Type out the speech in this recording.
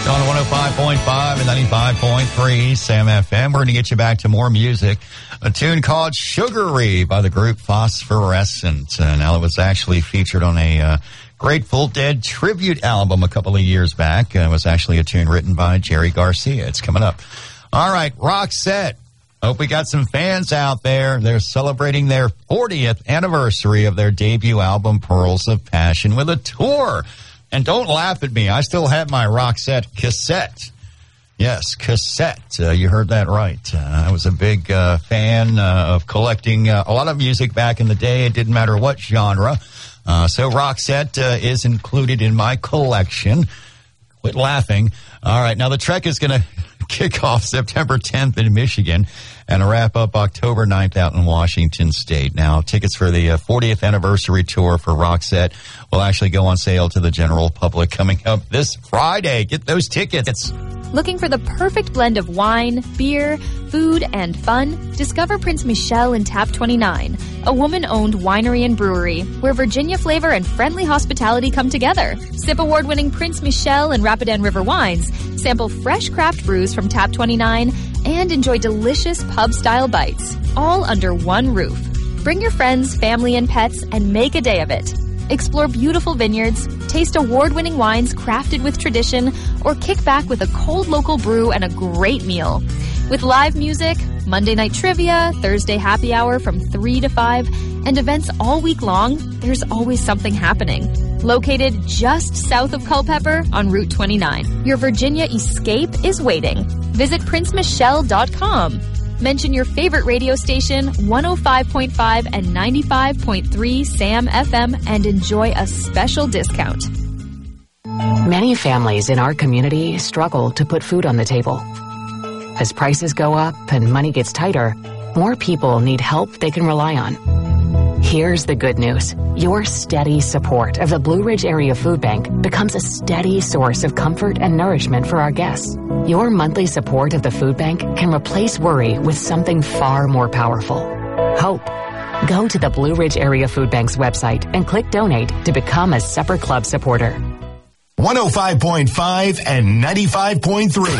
On 105.5 and 95.3 Sam FM. We're going to get you back to more music. A tune called Sugary by the group Phosphorescent. Now, it was actually featured on a Grateful Dead tribute album a couple of years back. It was actually a tune written by Jerry Garcia. It's coming up. All right, Roxette. Hope we got some fans out there. They're celebrating their 40th anniversary of their debut album, Pearls of Passion, with a tour. And don't laugh at me. I still have my Roxette cassette. Yes, cassette. You heard that right. I was a big fan of collecting a lot of music back in the day. It didn't matter what genre. So Roxette is included in my collection. Quit laughing. All right. Now, the trek is going to kick off September 10th in Michigan and wrap up October 9th out in Washington State. Now, tickets for the 40th anniversary tour for Roxette will actually go on sale to the general public coming up this Friday. Get those tickets. Looking for the perfect blend of wine, beer, food, and fun? Discover Prince Michel in Tap 29, a woman-owned winery and brewery where Virginia flavor and friendly hospitality come together. Sip award-winning Prince Michel and Rapidan River wines, sample fresh craft brews from Tap 29, and enjoy delicious pub-style bites, all under one roof. Bring your friends, family, and pets and make a day of it. Explore beautiful vineyards, taste award-winning wines crafted with tradition, or kick back with a cold local brew and a great meal. With live music, Monday night trivia, Thursday happy hour from 3 to 5, and events all week long, there's always something happening. Located just south of Culpeper on Route 29, your Virginia escape is waiting. Visit princemichelle.com. Mention your favorite radio station, 105.5 and 95.3 Sam FM, and enjoy a special discount. Many families in our community struggle to put food on the table. As prices go up and money gets tighter, more people need help they can rely on. Here's the good news. Your steady support of the Blue Ridge Area Food Bank becomes a steady source of comfort and nourishment for our guests. Your monthly support of the food bank can replace worry with something far more powerful. Hope. Go to the Blue Ridge Area Food Bank's website and click donate to become a Supper Club supporter. 105.5 and 95.3.